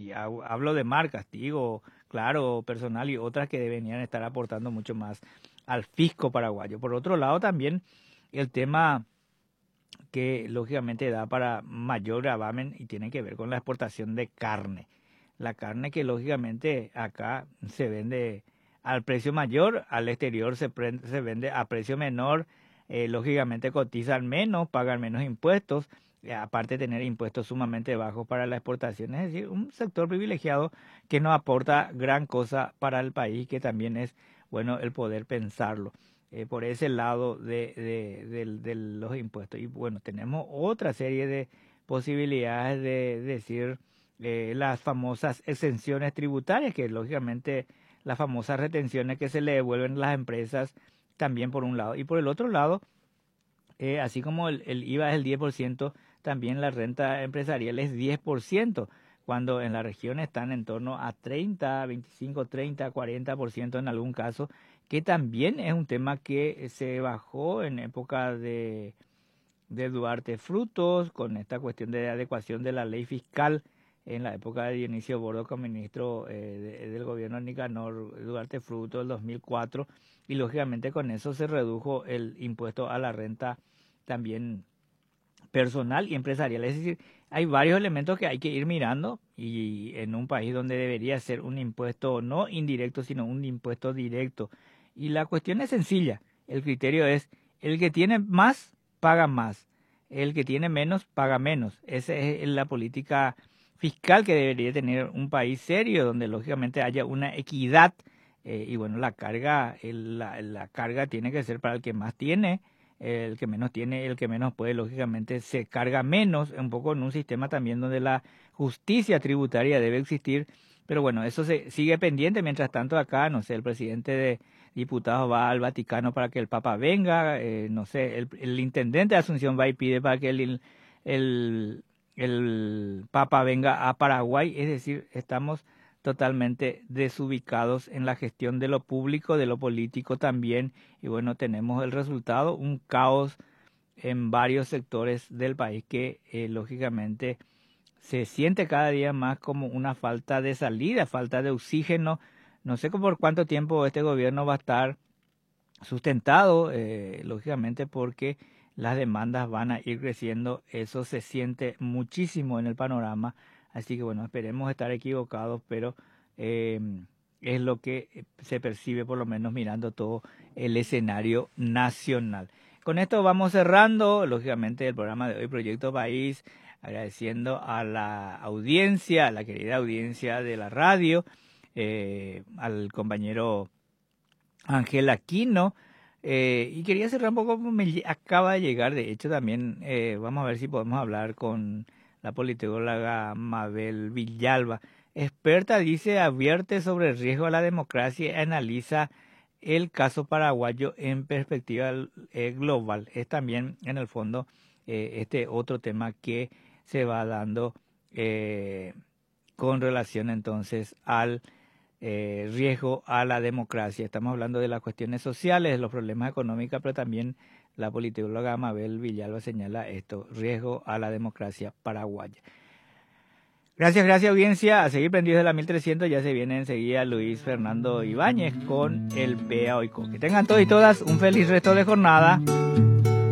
y hablo de marcas, Tigo, Claro, Personal y otras que deberían estar aportando mucho más al fisco paraguayo. Por otro lado, también el tema que lógicamente da para mayor gravamen y tiene que ver con la exportación de carne. La carne que lógicamente acá se vende al precio mayor, al exterior se vende a precio menor, lógicamente cotizan menos, pagan menos impuestos, aparte de tener impuestos sumamente bajos para la exportación, es decir, un sector privilegiado que no aporta gran cosa para el país, que también es bueno el poder pensarlo. Por ese lado de los impuestos. Y bueno, tenemos otra serie de posibilidades de decir las famosas exenciones tributarias, que lógicamente las famosas retenciones que se le devuelven a las empresas también por un lado. Y por el otro lado, así como el IVA es el 10%, también la renta empresarial es 10%, cuando en la región están en torno a 30, 25, 30, 40% en algún caso, que también es un tema que se bajó en época de Duarte Frutos, con esta cuestión de adecuación de la ley fiscal en la época de Dionisio Bordo como ministro del gobierno de Nicanor Duarte Frutos del 2004, y lógicamente con eso se redujo el impuesto a la renta también personal y empresarial. Es decir, hay varios elementos que hay que ir mirando, y en un país donde debería ser un impuesto no indirecto, sino un impuesto directo. Y la cuestión es sencilla, el criterio es el que tiene más, paga más, el que tiene menos, paga menos. Esa es la política fiscal que debería tener un país serio, donde lógicamente haya una equidad, y bueno, la carga tiene que ser para el que más tiene. El que menos tiene, el que menos puede, lógicamente se carga menos, un poco en un sistema también donde la justicia tributaria debe existir, pero bueno, eso se sigue pendiente. Mientras tanto acá, no sé, el presidente de diputados va al Vaticano para que el Papa venga, no sé, el intendente de Asunción va y pide para que el Papa venga a Paraguay. Es decir, estamos totalmente desubicados en la gestión de lo público, de lo político también, y bueno, tenemos el resultado, un caos en varios sectores del país que lógicamente se siente cada día más como una falta de salida, falta de oxígeno. No sé por cuánto tiempo este gobierno va a estar sustentado, lógicamente porque las demandas van a ir creciendo, eso se siente muchísimo en el panorama. Así que bueno, esperemos estar equivocados, pero es lo que se percibe, por lo menos mirando todo el escenario nacional. Con esto vamos cerrando, lógicamente, el programa de hoy, Proyecto País, agradeciendo a la audiencia, a la querida audiencia de la radio, al compañero Ángel Aquino, y quería cerrar un poco, me acaba de llegar, de hecho también vamos a ver si podemos hablar con la politóloga Mabel Villalba, experta, dice, advierte sobre el riesgo a la democracia y analiza el caso paraguayo en perspectiva global. Es también en el fondo este otro tema que se va dando con relación entonces al riesgo a la democracia. Estamos hablando de las cuestiones sociales, de los problemas económicos, pero también la politóloga Mabel Villalba señala esto, riesgo a la democracia paraguaya. Gracias audiencia, a seguir prendidos de la 1300, ya se viene enseguida Luis Fernando Ibáñez con el PEA Oico. Que tengan todos y todas un feliz resto de jornada.